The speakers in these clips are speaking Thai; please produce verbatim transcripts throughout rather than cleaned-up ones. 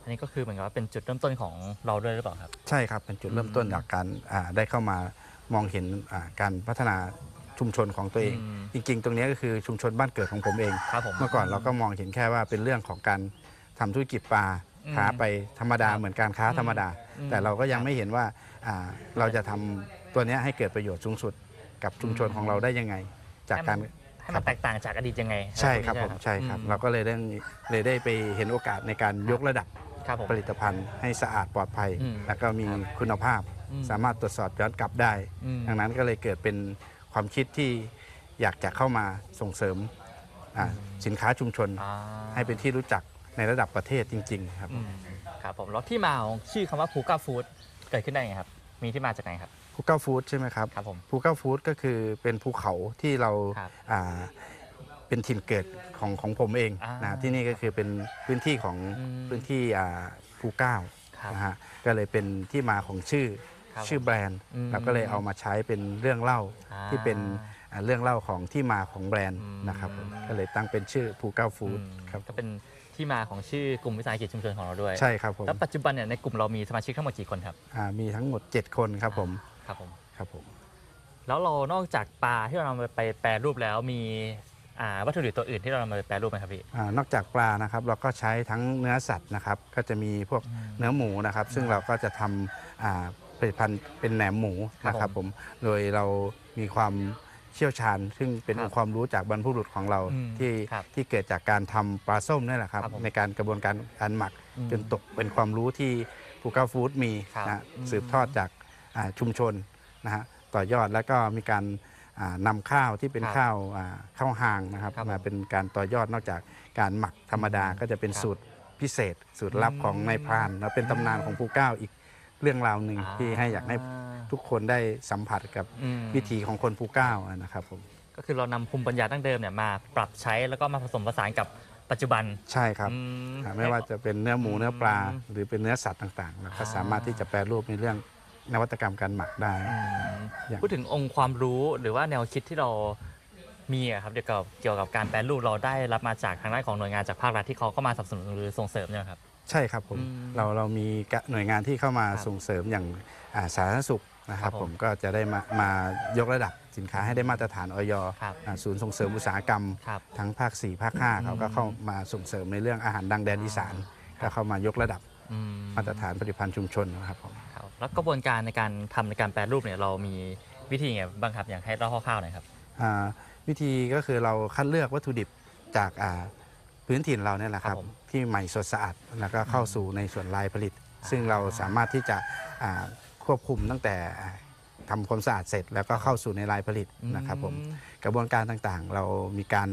อันนี้ก็คือเหมือนกับว่าเป็นจุดเริ่มต้นของเราด้วยหรือเปล่าครับใช่ครับเป็นจุดเริ่มต้นจากการได้เข้ามามองเห็นการพัฒนาชุมชนของตัวเองจริงๆตรงนี้ก็คือชุมชนบ้านเกิดของผมเองเมื่อก่อนเราก็มองเห็นแค่ว่าเป็นเรื่องของการทำธุรกิจปลาค้าไปธรรมดาเหมือนการค้าธรรมดาแต่เราก็ยังไม่เห็นว่าเราจะทำตัวนี้ให้เกิดประโยชน์สูงสุดกับชุมชนของเราได้ยังไงจากการให้มันแตกต่างจากอดีตยังไงใช่ครับผมใช่ครับเราก็เลยได้เลยได้ไปเห็นโอกาสในการยกระดับผลิตภัณฑ์ให้สะอาดปลอดภัยแล้วก็มีคุณภาพสามารถตรวจสอบย้อนกลับได้ดังนั้นก็เลยเกิดเป็นความคิดที่อยากจะเข้ามาส่งเสริมสินค้าชุมชนให้เป็นที่รู้จักในระดับประเทศจริงๆครับครับผมแล้วที่มาของชื่อคำว่าภูก้าฟู้ดเกิดขึ้นได้ไงครับมีที่มาจากไหนครับภูเก้าฟู้ดใช่ไหมครับครับผมภูเก้าฟู้ดก็คือเป็นภูเขาที่เราเป็นถิ่นเกิดของของผมเองนะที่นี่ก็คือเป็นพื้นที่ของพื้นที่ภูเก้านะฮะก็เลยเป็นที่มาของชื่อชื่อแบรนด์เราก็เลยเอามาใช้เป็นเรื่องเล่าที่เป็นเรื่องเล่าของที่มาของแบรนด์นะครับก็เลยตั้งเป็นชื่อภูเก้าฟู้ดครับก็เป็นที่มาของชื่อกลุ่มวิสาหกิจชุมชนของเราด้วยใช่ครับผมแล้วปัจจุบันเนี่ยในกลุ่มเรามีสมาชิกทั้งหมดกี่คนครับมีทั้งหมดเจ็ดคนครับผมครับผมครับผมแล้วเรานอกจากปลาที่เรานำไปแปรรูปแล้วมีวัตถุดิบตัวอื่นที่เรานำไปแปรรูปไหมครับพี่นอกจากปลานะครับเราก็ใช้ทั้งเนื้อสัตว์นะครับก็จะมีพวกเนื้อหมูนะครับซึ่งเราก็จะทำผลิตภัณฑ์เป็นแหนมหมูนะครับผมโดยเรามีความเชี่ยวชาญซึ่งเป็นองค์ความรู้จากบรรพบุรุษของเราที่ที่เกิดจากการทำปลาส้มนี่แหละครับในการกระบวนการการหมักจนตกเป็นความรู้ที่ภูเก้าฟู้ดมีนะสืบทอดจากชุมชนนะฮะต่อยอดแล้วก็มีการนำข้าวที่เป็นข้าวข้าวหางนะครับมาเป็นการต่อยอดนอกจากการหมักธรรมดาก็จะเป็นสูตรพิเศษสูตรลับของนายพรานและเป็นตำนานของภูเก้าอีกเรื่องราวหนึ่งที่ให้อยากให้ทุกคนได้สัมผัสกับวิถีของคนภูเก้านะครับผมก็คือเรานำภูมิปัญญาดั้งเดิมเนี่ยมาปรับใช้แล้วก็มาผสมผสานกับปัจจุบันใช่ครับไม่ว่าจะเป็นเนื้อหมูเนื้อปลาหรือเป็นเนื้อสัตว์ต่างๆเราก็สามารถที่จะแปรรูปในเรื่องนวัตกรรมการหมักได้พูดถึงองค์ความรู้หรือว่าแนวคิดที่เรามีครับเกี่ยวกับเกี่ยวกับการแปรรูปเราได้รับมาจากทางด้านของหน่วยงานจากภาครัฐที่เขาเข้ามาสนับสนุนหรือส่งเสริมเนี่ยครับใช่ครับผมเราเรามีหน่วยงานที่เข้ามาส่งเสริมอย่างสาธารณสุขนะครับผมก็จะได้มามายกระดับสินค้าให้ได้มาตรฐานอย.ศูนย์ส่งเสริมอุตสาหกรรมทั้งภาคสี่ภาคห้าเขาก็เข้ามาส่งเสริมในเรื่องอาหารดังแดนอีสานก็เข้ามายกระดับมาตรฐานผลิตภัณฑ์ชุมชนนะครับผมแล้วกระบวนการในการทำในการแปรรูปเนี่ยเรามีวิธีไงบ้างครับอย่างให้เล่าคร่าวๆหน่อยครับวิธีก็คือเราคัดเลือกวัตถุดิบจากพื้นถิ่นเราเนี่ยแหละครับที่ใหม่สดสะอาดแล้วก็เข้าสู่ในส่วนลายผลิตซึ่งเราสามารถที่จะควบคุมตั้งแต่ทำความสะอาดเสร็จแล้วก็เข้าสู่ในลายผลิตนะครับผมกระบวนการต่างๆเรามีการ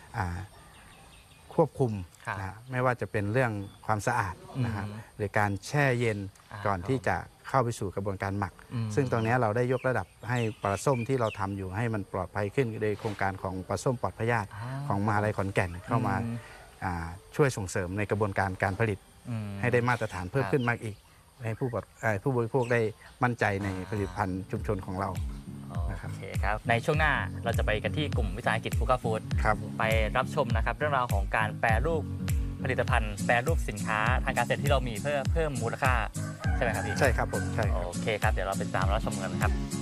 ควบคุมนะไม่ว่าจะเป็นเรื่องความสะอาดนะครับหรือการแช่เย็นก่อนที่จะเข้าไปสู่กระบวนการหมักซึ่งตรงนี้เราได้ยกระดับให้ปลาส้มที่เราทำอยู่ให้มันปลอดภัยขึ้นโดยโครงการของปลาส้มปลอดพยาธิของมหาลัยขอนแก่นเข้ามาช่วยส่งเสริมในกระบวนการการผลิตให้ได้มาตรฐานเพิ่มขึ้นมากอีกให้ผู้ผู้บริโภคได้มั่นใจในผลิตภัณฑ์ชุมชนของเราโอเคครับในช่วงหน้าเราจะไปกันที่กลุ่มวิสาหกิจภูเก้าฟู้ดไปรับชมนะครับเรื่องราวของการแปรรูปผลิตภัณฑ์แปรรูปสินค้าทางการเกษตรที่เรามีเพื่อเพิ่มมูลค่าใช่ไหมครับพี่ใช่ครับผมใช่โอเคครับเดี๋ยวเราไปตามรับชมกันครับ